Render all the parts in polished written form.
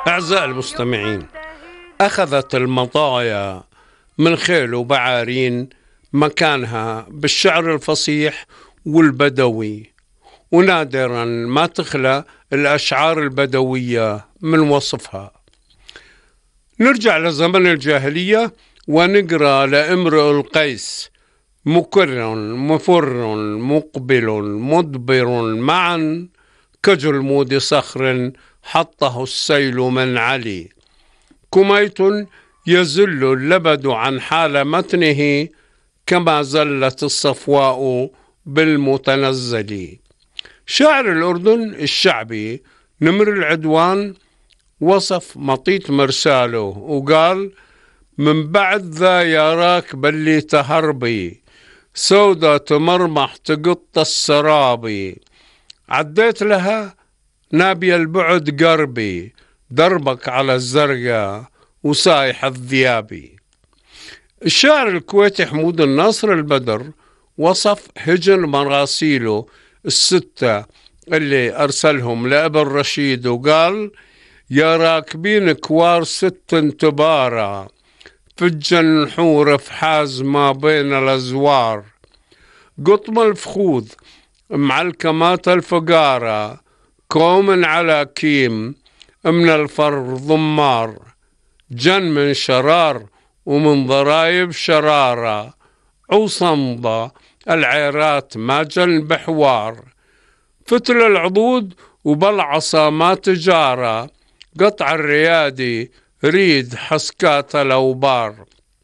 أعزائي المستمعين، أخذت المطايا من خيل وبعارين مكانها بالشعر الفصيح والبدوي، ونادرا ما تخلى الأشعار البدوية من وصفها. نرجع لزمن الجاهلية ونقرأ لامرؤ القيس: مكر مفر مقبل مدبر معا، كجلمود صخر حطه السيل من علي، كميت يزل اللبد عن حال متنه، كما زلت الصفواء بالمتنزل. شاعر الأردن الشعبي نمر العدوان وصف مطيت مرساله وقال: من بعد ذا يراك بلي تهربي، سودة تمرمح تقط السرابي، عديت لها نابي البعد قربي، دربك على الزرقاء وسايح الذيابي. الشاعر الكويتي حمود الناصر البدر وصف هجن مراسيله الستة اللي أرسلهم لأبي الرشيد وقال: يا راكبين كوار ست تبارا، فجن حور فحاز ما بين الأزوار، قطم الفخوذ معلكمات الفقارة، كوم على كيم من الفر ضمار، جن من شرار ومن ضرايب شرارة، عصمضة العيرات ما جن بحوار، فتل العضود وبالعصا ما تجارة، قطع الريادي ريد حسكات الأوبار،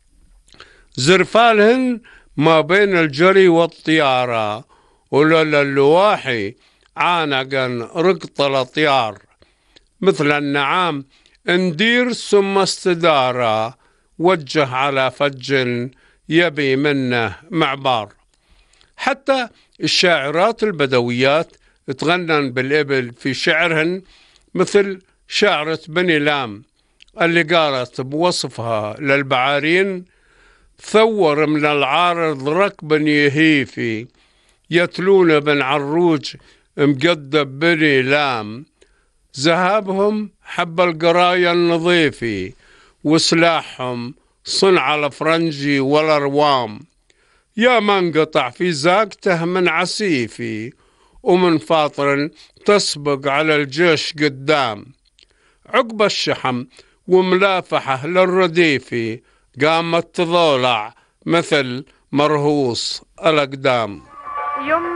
زرفالهن ما بين الجري والطيارة، ولولا اللواحي عانقا رقط الأطيار، مثل النعام اندير ثم استدارة، وجه على فج يبي منه معبار. حتى الشاعرات البدويات تغنن بالإبل في شعرهن، مثل شاعرة بني لام اللي قالت بوصفها للبعارين: ثور من العارض ركب يهيفي، يتلون بن عروج مقدب بني لام، ذهابهم حب القرايا النظيفي، وسلاحهم صنع الفرنجي والأروام، يا من قطع في زاقته من عسيفي، ومن فاطر تسبق على الجيش قدام، عقب الشحم وملافحة للرديفي، قامت تضولع مثل مرهوص الأقدام.